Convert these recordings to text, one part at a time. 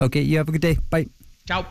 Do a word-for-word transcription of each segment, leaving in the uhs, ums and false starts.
Okay, you have a good day. Bye. Ciao.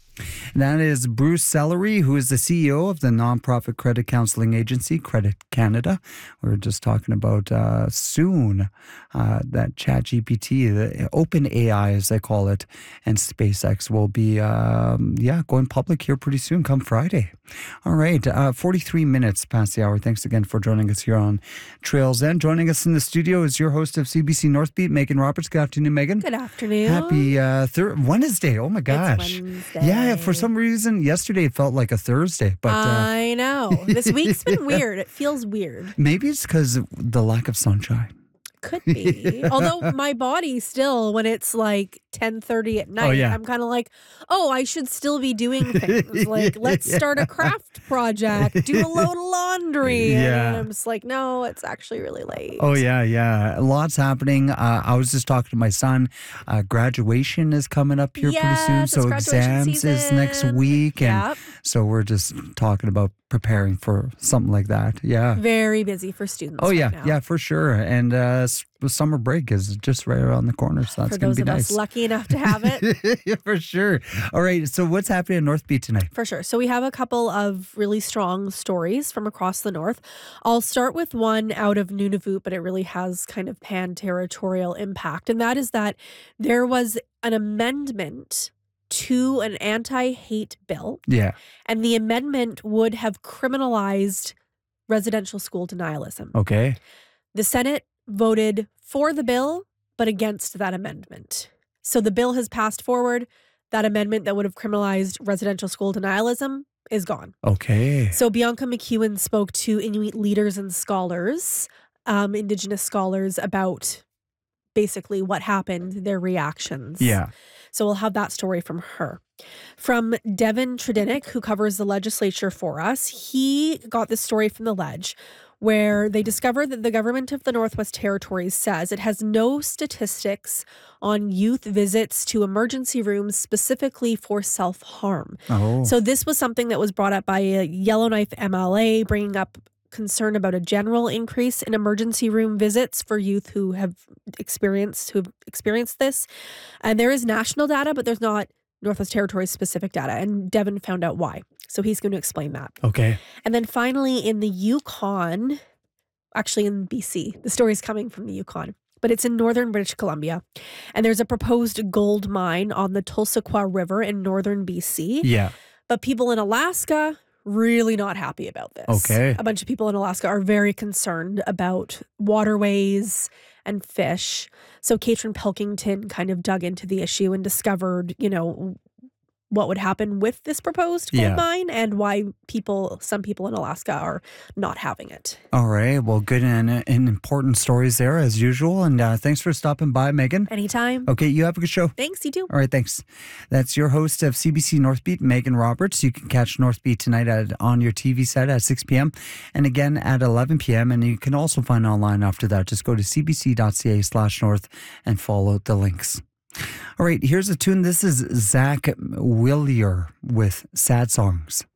And that is Bruce Sellery, who is the C E O of the nonprofit credit counseling agency, Credit Canada. We were just talking about uh, soon uh, that ChatGPT, the OpenAI as they call it, and SpaceX will be, um, yeah, going public here pretty soon, come Friday. All right, uh, forty-three minutes past the hour. Thanks again for joining us here on Trails End. Joining us in the studio is your host of C B C North Beat, Megan Roberts. Good afternoon, Megan. Good afternoon. Happy uh, thir- Wednesday. Oh, my gosh. It's Wednesday. Yeah, for some reason, yesterday it felt like a Thursday. But uh, I know. This week's been weird. It feels weird. maybe it's because of the lack of sunshine. Could be. Although my body still, when it's like ten thirty at night, yeah. I'm kind of like, oh, I should still be doing things. Like, let's start a craft project, do a load of laundry. Yeah. And I'm just like, no, it's actually really late. Oh, yeah, yeah. Lots happening. Uh, I was just talking to my son. Uh, graduation is coming up here pretty soon. Yes, So it's graduation exams is next season. week. And Yep. so we're just talking about preparing for something like that. Yeah. Very busy for students. Oh, yeah. right now. Yeah, for sure. And uh, s- summer break is just right around the corner. So that's For going those to be of nice. us lucky enough to have it. Yeah, for sure. All right. So what's happening in North Beach tonight? For sure. So we have a couple of really strong stories from across the north. I'll start with one out of Nunavut, but it really has kind of pan-territorial impact. And that is that there was an amendment to an anti-hate bill, Yeah. and the amendment would have criminalized residential school denialism. Okay. The Senate voted for the bill, but against that amendment. So the bill has passed forward. That amendment that would have criminalized residential school denialism is gone. Okay. So Bianca McEwen spoke to Inuit leaders and scholars, um, Indigenous scholars, about basically what happened, their reactions. Yeah. So we'll have that story from her. From Devin Tredinnick, who covers the legislature for us, he got this story from the Ledge, where they discovered that the government of the Northwest Territories says it has no statistics on youth visits to emergency rooms specifically for self-harm. Oh. So this was something that was brought up by a Yellowknife M L A, bringing up concern about a general increase in emergency room visits for youth who have experienced who have experienced this. And there is national data, but there's not Northwest Territories specific data. And Devin found out why. So he's going to explain that. Okay. And then finally in the Yukon, actually in B C, the story is coming from the Yukon, but it's in northern British Columbia. And there's a proposed gold mine on the Tulsaqua River in northern B C. Yeah. But people in Alaska really not happy about this. Okay. A bunch of people in Alaska are very concerned about waterways and fish. So Katrin Pilkington kind of dug into the issue and discovered, you know, what would happen with this proposed gold Yeah. mine and why people, some people in Alaska are not having it. All right. Well, good and, and important stories there as usual. And uh, thanks for stopping by, Megan. Anytime. Okay. You have a good show. Thanks, you too. All right, thanks. That's your host of C B C North Beat, Megan Roberts. You can catch North Beat tonight at, on your T V set at six p.m. and again at eleven p.m. And you can also find online after that. Just go to cbc.ca slash north and follow the links. All right, here's a tune. This is Zach Willier with Sad Songs.